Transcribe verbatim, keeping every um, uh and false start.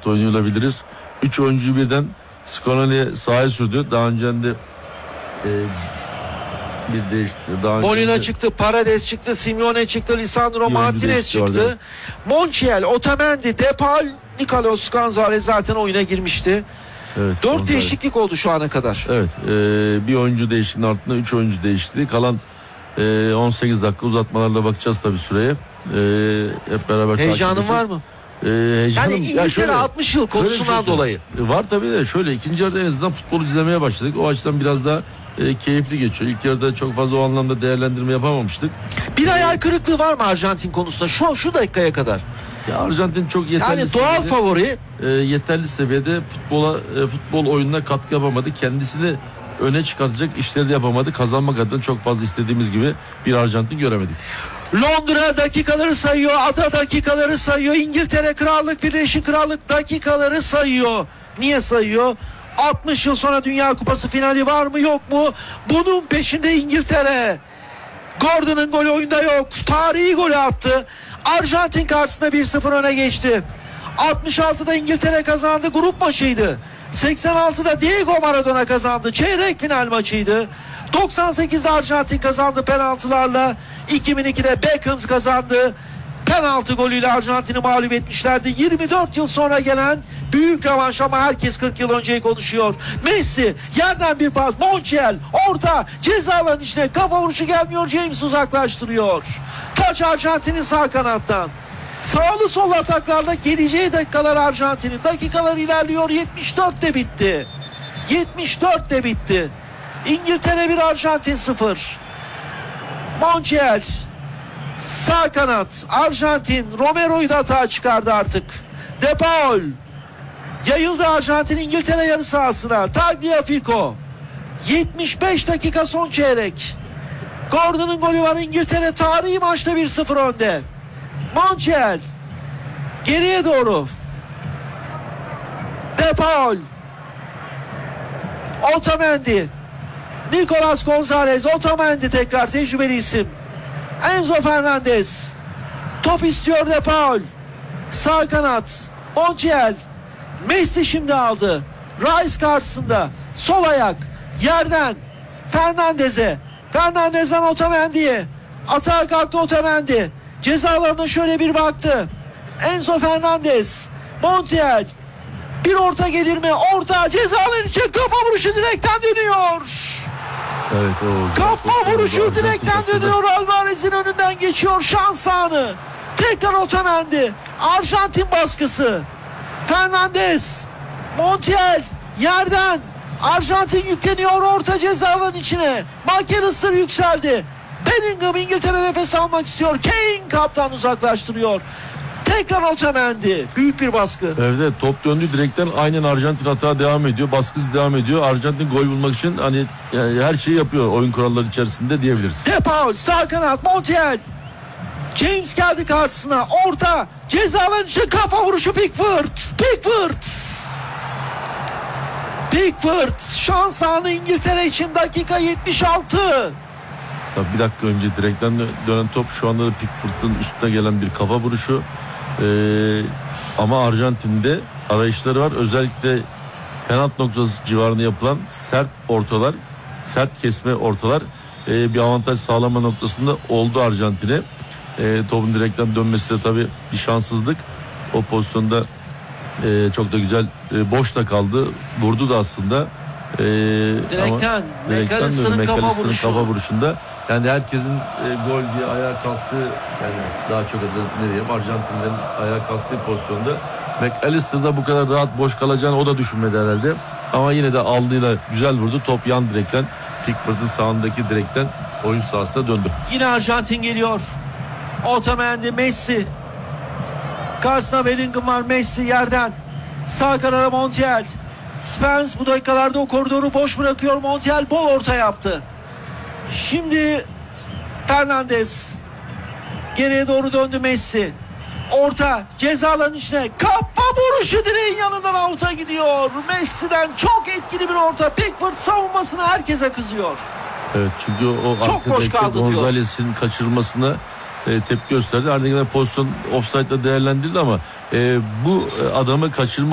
penaltı oynayabiliriz. Üç oyuncuyu birden Sconelli sahaya sürdü. Daha önce de e, bir değişti. Molina de... çıktı, Paredes çıktı, Simeone çıktı, Lisandro Bir Martinez çıktı. vardı. Montiel, Otamendi, Depay, Nicolas Gonzalez zaten oyuna girmişti. Evet, Dört Gonzalez. değişiklik oldu şu ana kadar. Evet, e, bir oyuncu değişikliğinin altında üç oyuncu değişti. Kalan e, on sekiz dakika uzatmalarla bakacağız tabii süreye. E, hep beraber Heyecanın var mı? Ee, heyecanım, Yani İngiltere ya şöyle, altmış yıl konusundan şey dolayı. Var tabii de şöyle ikinci yarıda en azından futbolu izlemeye başladık. O açıdan biraz daha e, keyifli geçiyor. İlk yarıda çok fazla o anlamda değerlendirme yapamamıştık. Bir hayal kırıklığı var mı Arjantin konusunda şu şu dakikaya kadar? Ya Arjantin çok yeterli Yani doğal seviyede, favori. E, yeterli seviyede futbola e, futbol oyununa katkı yapamadı. Kendisini öne çıkartacak işleri de yapamadı. Kazanmak adına çok fazla istediğimiz gibi bir Arjantin göremedik. Londra dakikaları sayıyor, Ada dakikaları sayıyor, İngiltere Krallık, Birleşik Krallık dakikaları sayıyor. Niye sayıyor? altmış yıl sonra Dünya Kupası finali var mı yok mu? Bunun peşinde İngiltere. Gordon'un golü oyunda yok. Tarihi golü attı. Arjantin karşısında bir sıfır öne geçti. altmış altıda İngiltere kazandı, grup maçıydı. seksen altıda Diego Maradona kazandı, çeyrek final maçıydı. doksan sekizde Arjantin kazandı penaltılarla. iki bin ikide Beckham kazandı. Penaltı golüyle Arjantin'i mağlup etmişlerdi. yirmi dört yıl sonra gelen büyük rövanş ama herkes kırk yıl önceyi konuşuyor. Messi yerden bir pas. Montiel orta ceza alanının içine kafa vuruşu gelmiyor. James uzaklaştırıyor. Taç Arjantin'in sağ kanattan. Sağlı sol ataklarla geleceği dakikalar Arjantin'in. Dakikalar ilerliyor. yetmiş dörtte bitti. yetmiş dörtte bitti. İngiltere bir, Arjantin sıfır. Montiel sağ kanat Arjantin, Romero'yu da hata çıkardı artık. De Paul yayıldı Arjantin İngiltere yarı sahasına. Tagliafico yetmiş beş dakika son çeyrek. Gordon'un golü var, İngiltere tarihi maçta bir sıfır önde. Montiel geriye doğru. De Paul, Otamendi, Nicolas Gonzalez, Otamendi tekrar tecrübeli isim. Enzo Fernandez. Top istiyor De Paul. Sağ kanat. Montiel. Messi şimdi aldı. Rice karşısında. Sol ayak. Yerden. Fernandez'e. Fernandez'den Otamendi'ye. Atağa kalktı Otamendi. Ceza alanına şöyle bir baktı. Enzo Fernandez. Montiel. Bir orta gelir mi? Orta ceza alanı için kafa vuruşu direkten dönüyor. Evet, o kafa vuruşu direkten dönüyor. Alvarez'in önünden geçiyor. Şans anı. Tekrar Otamendi. Arjantin baskısı. Fernandez. Montiel yerden. Arjantin yükleniyor orta ceza alanının içine. McAllister yükseldi. Bellingham İngiltere nefes almak istiyor. Kane kaptan uzaklaştırıyor. Tekrar Otamendi. Büyük bir baskı. Evet, evet, top döndü direkten, aynen Arjantin hata devam ediyor. Baskısı devam ediyor. Arjantin gol bulmak için hani yani her şeyi yapıyor oyun kuralları içerisinde diyebiliriz. De Paul sağ kanat Montiel. James geldi karşısına. Orta ceza alanı için kafa vuruşu Pickford. Pickford. Pickford. Şans anı İngiltere için dakika yetmiş altı. Tabii bir dakika önce direkten dönen top, şu anda da Pickford'un üstüne gelen bir kafa vuruşu. Ee, ama Arjantin'de arayışları var. Özellikle penaltı noktası civarında yapılan sert ortalar, sert kesme ortalar e, bir avantaj sağlama noktasında oldu Arjantin'e. E, topun direkten dönmesi de tabii bir şanssızlık. O pozisyonda e, çok da güzel e, boşta kaldı. Vurdu da aslında. E, Direkten, McAllister'ın kafa vuruşu. kafa vuruşunda. Yani herkesin e, gol diye ayağa kalktığı, yani daha çok adı ne diyeyim, Arjantinlerin ayağa kalktığı pozisyonda McAllister'da bu kadar rahat boş kalacağını o da düşünmedi herhalde. Ama yine de aldığıyla güzel vurdu. Top yan direkten, Pickford'un sağındaki direkten oyun sahasına döndü. Yine Arjantin geliyor. Otamendi, Messi. Karşısına Bellingham var, Messi yerden. Sağ kanada Montiel. Spence bu dakikalarda o koridoru boş bırakıyor. Montiel bol orta yaptı. Şimdi Fernandez. Geriye doğru döndü Messi. Orta ceza alanının içine. Kafa vuruşu direğin yanından avuta gidiyor. Messi'den çok etkili bir orta. Pickford savunmasına herkese kızıyor. Evet, çünkü o çok boş kaldı diyor. Gonzalez'in kaçırılmasına e, tepki gösterdi. Ardından pozisyon offside'da değerlendirildi ama e, bu adamı kaçırma